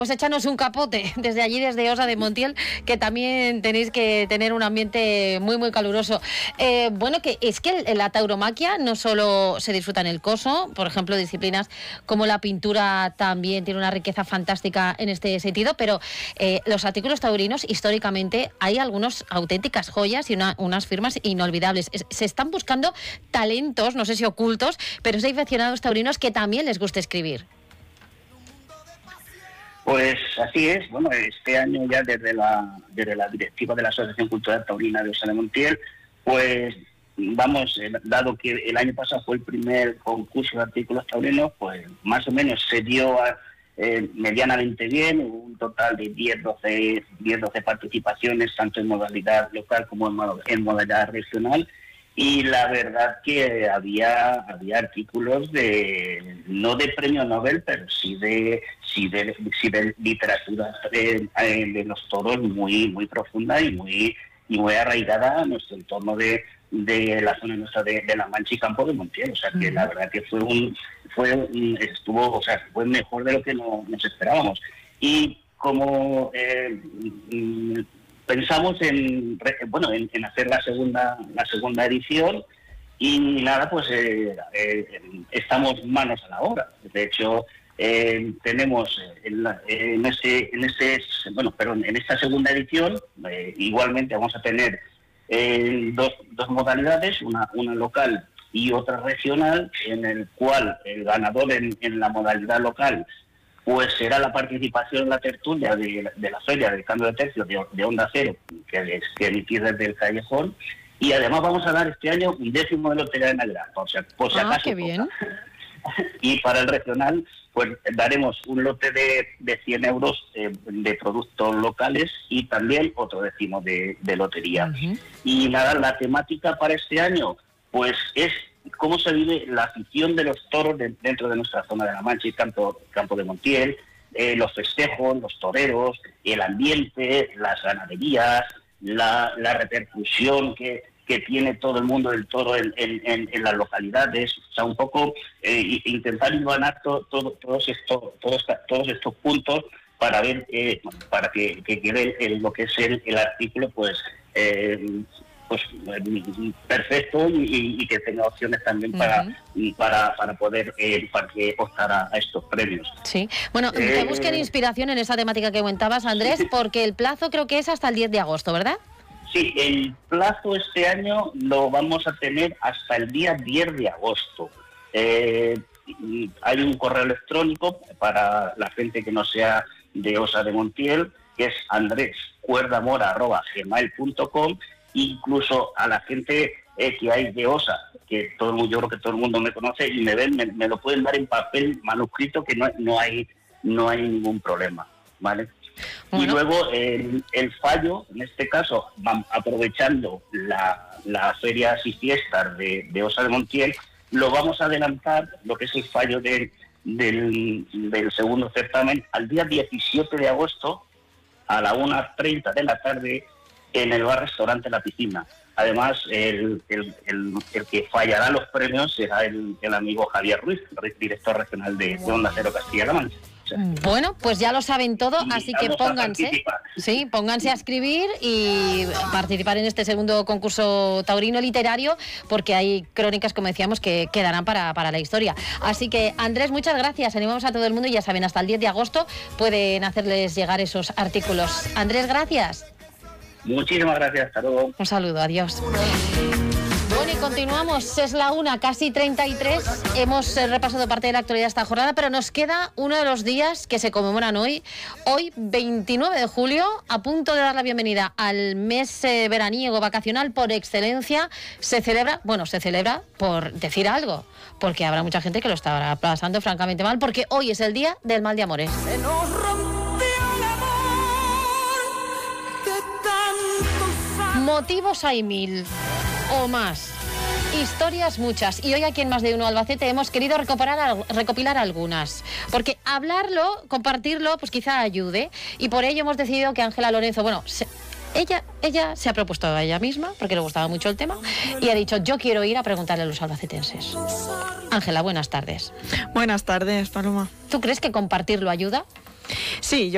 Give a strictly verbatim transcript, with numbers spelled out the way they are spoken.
Pues échanos un capote desde allí, desde Osa de Montiel, que también tenéis que tener un ambiente muy, muy caluroso. Eh, bueno, que es que la tauromaquia no solo se disfruta en el coso, por ejemplo, disciplinas como la pintura también tiene una riqueza fantástica en este sentido, pero eh, los artículos taurinos, históricamente, hay algunas auténticas joyas y una, unas firmas inolvidables. Es, se están buscando talentos, no sé si ocultos, pero hay aficionados taurinos que también les gusta escribir. Pues así es. Bueno, este año ya desde la desde la directiva de la Asociación Cultural Taurina de Osa de Montiel, pues vamos, eh, dado que el año pasado fue el primer concurso de artículos taurinos, pues más o menos se dio a, eh, medianamente bien, un total de diez, doce participaciones, tanto en modalidad local como en, en modalidad regional. Y la verdad que había había artículos de no de premio Nobel, pero sí de sí de, sí de literatura de, de los toros muy muy profunda y muy y muy arraigada a nuestro entorno de, de la zona nuestra de, de La Mancha y Campo de Montiel. O sea que la verdad que fue un fue un, estuvo o sea fue mejor de lo que no, nos esperábamos. Y como eh, pensamos en bueno en, en hacer la segunda la segunda edición y nada, pues eh, eh, estamos manos a la obra. De hecho, eh, tenemos en, la, en ese en ese bueno perdón en esta segunda edición eh, igualmente vamos a tener eh, dos, dos modalidades, una una local y otra regional, en el cual el ganador en, en la modalidad local pues será la participación en la tertulia de, de la feria del cambio de tercio de, de Onda Cero, que es que emitir desde el Callejón, y además vamos a dar este año un décimo de lotería de Navidad, por si, por si ah, acaso. Qué bien. Y para el regional, pues daremos un lote de, de cien euros eh, de productos locales y también otro décimo de, de lotería. Uh-huh. Y nada, la temática para este año, pues es cómo se vive la afición de los toros de, dentro de nuestra zona de La Mancha y Campo, Campo de Montiel, eh, los festejos, los toreros, el ambiente, las ganaderías, la, la repercusión que, que tiene todo el mundo del toro en, en, en, en las localidades. O sea, un poco eh, intentar iluminar to, to, todos, estos, todos, todos estos puntos para ver, eh, para que, que quede el, lo que es el, el artículo, pues... Eh, pues perfecto y, y que tenga opciones también para uh-huh. para, para poder eh, para que optar a, a estos premios. Sí, bueno, eh, que busquen inspiración en esa temática que comentabas, Andrés, sí, porque el plazo creo que es hasta el diez de agosto, ¿verdad? Sí, el plazo este año lo vamos a tener hasta el día diez de agosto. Eh, hay un correo electrónico para la gente que no sea de Osa de Montiel, que es andrescuerdamora arroba gmail punto com. Incluso a la gente eh, que hay de Osa, que todo el mundo, yo creo que todo el mundo me conoce y me ven, me, me lo pueden dar en papel manuscrito, que no, no hay no hay ningún problema, ¿vale? Bueno. Y luego el, el fallo, en este caso, aprovechando la, la ferias y fiestas de, de Osa de Montiel, lo vamos a adelantar, lo que es el fallo de, del, del segundo certamen, al día diecisiete de agosto a la una treinta de la tarde, en el bar-restaurante La Piscina. Además, el, el, el, el que fallará los premios será el, el amigo Javier Ruiz, director regional de, de Onda Cero Castilla-La Mancha. O sea, bueno, pues ya lo saben todo, así que pónganse, sí, pónganse a escribir y participar en este segundo concurso taurino literario, porque hay crónicas, como decíamos, que quedarán para, para la historia. Así que, Andrés, muchas gracias, animamos a todo el mundo y ya saben, hasta el diez de agosto pueden hacerles llegar esos artículos. Andrés, gracias. Muchísimas gracias, hasta luego. Un saludo, adiós. Bueno, y continuamos, es la una, casi treinta y tres. Hemos eh, repasado parte de la actualidad de esta jornada, pero nos queda uno de los días que se conmemoran hoy. Hoy, veintinueve de julio, a punto de dar la bienvenida al mes eh, veraniego vacacional por excelencia, se celebra, bueno, se celebra por decir algo, porque habrá mucha gente que lo estará pasando francamente mal, porque hoy es el día del mal de amores. Se nos rompió el amor. Motivos hay mil o más, historias muchas, y hoy aquí en Más de Uno Albacete hemos querido recopilar, recopilar algunas, porque hablarlo, compartirlo, pues quizá ayude, y por ello hemos decidido que Ángela Lorenzo, bueno, se, ella, ella se ha propuesto a ella misma, porque le gustaba mucho el tema, y ha dicho, yo quiero ir a preguntarle a los albacetenses. Ángela, buenas tardes. Buenas tardes, Paloma. ¿Tú crees que compartirlo ayuda? Sí, yo